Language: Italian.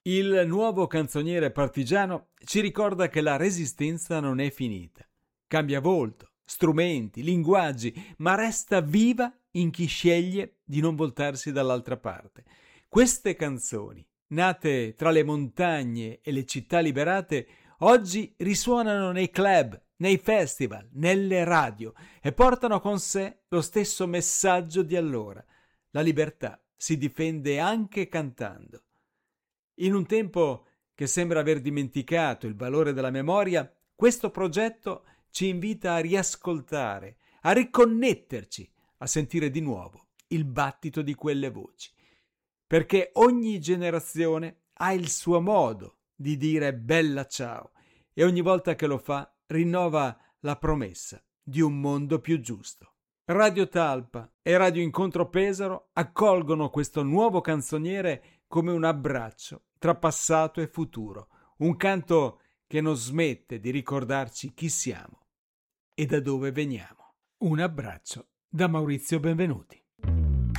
Il nuovo canzoniere partigiano ci ricorda che la resistenza non è finita. Cambia volto, strumenti, linguaggi, ma resta viva in chi sceglie di non voltarsi dall'altra parte. Queste canzoni, nate tra le montagne e le città liberate, oggi risuonano nei club, nei festival, nelle radio e portano con sé lo stesso messaggio di allora. La libertà si difende anche cantando. In un tempo che sembra aver dimenticato il valore della memoria, questo progetto ci invita a riascoltare, a riconnetterci, a sentire di nuovo il battito di quelle voci. Perché ogni generazione ha il suo modo di dire bella ciao e ogni volta che lo fa rinnova la promessa di un mondo più giusto. Radio Talpa e Radio Incontro Pesaro accolgono questo nuovo canzoniere come un abbraccio tra passato e futuro, un canto che non smette di ricordarci chi siamo e da dove veniamo. Un abbraccio da Maurizio Benvenuti.